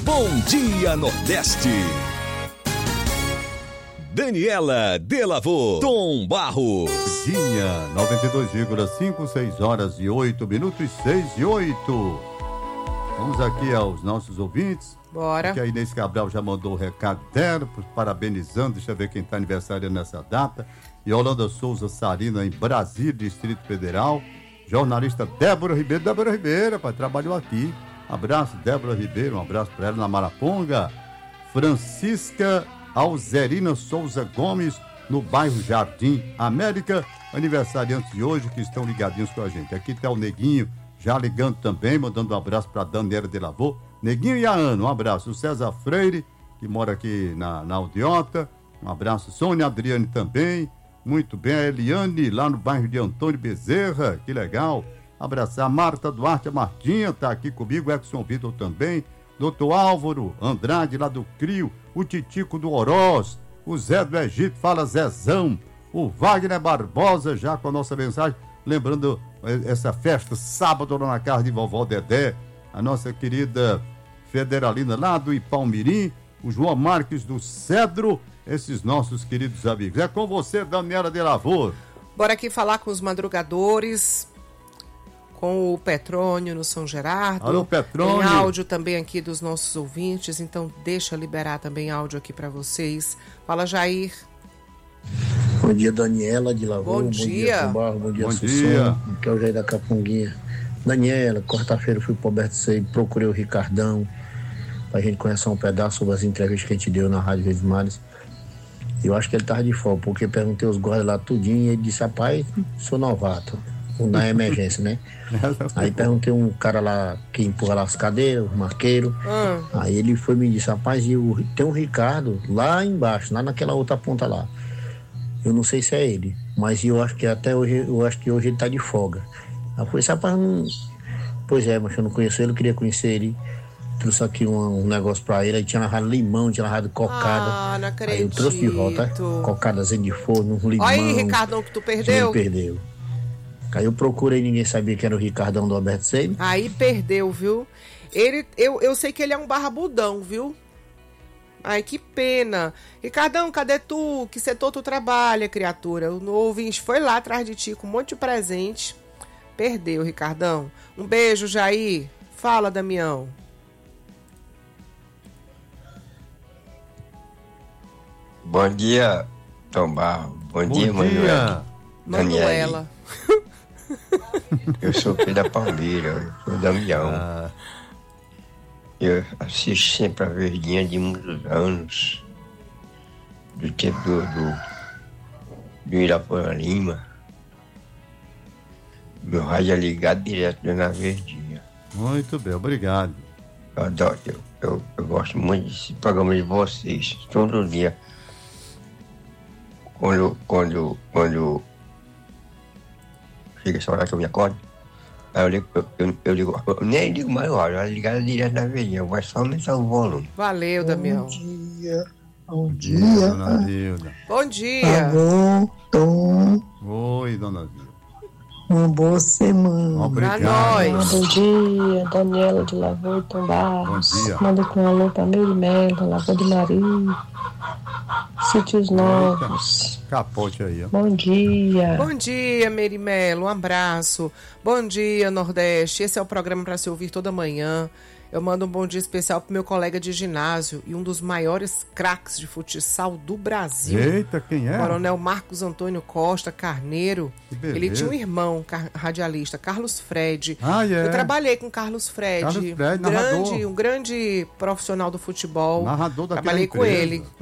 Bom Dia Nordeste. Daniela Delavô, Tom Barros. Dia 92,5, 6 horas e 8 minutos, 6 e 8. Vamos aqui aos nossos ouvintes. Bora. Que a Inês Cabral já mandou o recado dela, parabenizando, deixa eu ver quem está aniversariando nessa data. Yolanda Souza Sarina, em Brasília, Distrito Federal. Jornalista Débora Ribeiro, pai, trabalhou aqui. Abraço, Débora Ribeiro, um abraço para ela na Maraponga. Francisca Alzerina Souza Gomes, no bairro Jardim América. Aniversariantes de hoje que estão ligadinhos com a gente. Aqui está o Neguinho, já ligando também, mandando um abraço para a Daniela Delavô. Neguinho e a Ana, um abraço. O César Freire, que mora aqui na Aldeota. Um abraço. Sônia Adriane também. Muito bem. A Eliane, lá no bairro de Antônio Bezerra. Que legal. Abraçar a Marta Duarte, a Martinha, tá aqui comigo. Exxon Vitor também. Doutor Álvaro Andrade, lá do CRIO. O Titico do Oroz. O Zé do Egito, fala Zezão. O Wagner Barbosa, já com a nossa mensagem. Lembrando essa festa, sábado, lá na casa de vovó Dedé. A nossa querida Federalina lá do Ipalmirim, o João Marques do Cedro, esses nossos queridos amigos. É com você, Daniela Delavô. Bora aqui falar com os madrugadores, com o Petrônio no São Gerardo. Alô, Petrônio. Tem áudio também aqui dos nossos ouvintes, então deixa liberar também áudio aqui para vocês. Fala, Jair. Bom dia, Daniela de Lavô. Bom dia. Tom Barros. Bom dia, Bom Assunção. dia. Que é o Jair da Capunguinha. Daniela, quarta-feira eu fui pro Alberto Sei, procurei o Ricardão, pra gente conhecer um pedaço sobre as entrevistas que a gente deu na Rádio Verdes Mares. Eu acho que ele tava de folga, porque perguntei os guardas lá tudinho, e ele disse, rapaz, sou novato, na emergência, né? Aí perguntei um cara lá que empurra lá as cadeiras, o marqueiro. Aí ele foi e me disse, rapaz, tem um Ricardo lá embaixo, lá naquela outra ponta lá. Eu não sei se é ele, mas eu acho que até hoje, hoje ele tá de folga. Aí eu falei, rapaz, não... Pois é, mas eu não conheço ele, eu queria conhecer ele. Trouxe aqui um negócio pra ele, aí tinha narrado limão, tinha narrado cocada. Ah, não acredito. Aí eu trouxe de volta, cocadazinha de forno, um limão. Olha aí, Ricardão, que tu perdeu. Ele perdeu. Aí eu procurei, ninguém sabia que era o Ricardão do Alberto Sei. Aí perdeu, viu? Eu sei que ele é um barrabudão, viu? Ai, que pena. Ricardão, cadê tu? Que setor tu trabalha, criatura? O ouvinte foi lá atrás de ti com um monte de presente. Perdeu, Ricardão. Um beijo, Jair. Fala, Damião. Bom dia, Tom Barros. Bom dia, Manuela. Manuela. Eu sou filho da Palmeira, eu sou Damião. Eu assisto sempre a Verdinha de muitos anos, do tempo do Irapora Lima. Meu rádio é ligado direto na Verdinha. Muito bem, obrigado. Eu adoro, eu gosto muito desse programa de vocês, todo dia. Quando chega essa hora que eu me acordo, aí eu nem ligo mais o rádio, eu ligo direto na Verdinha, eu vou só aumentar o volume. Valeu, Damião. Bom dia, dona Hilda. Bom dia. Alô, Tom. Oi, dona Hilda. Uma boa semana. Obrigado. Pra nós. Bom dia, Daniela de Lavô e Tom Barros. Bom dia. Manda com um alô pra Merimelo, Lagoa de Maria, Sítios Novos. Capote aí, ó. Bom dia. Bom dia, Merimelo. Um abraço. Bom dia, Nordeste. Esse é o programa para se ouvir toda manhã. Eu mando um bom dia especial pro meu colega de ginásio e um dos maiores craques de futsal do Brasil. Eita, quem é? Coronel Marcos Antônio Costa Carneiro. Ele tinha um irmão radialista, Carlos Fred. Eu trabalhei com Carlos Fred, narrador. um grande profissional do futebol. Narrador daquela Trabalhei com empresa. ele.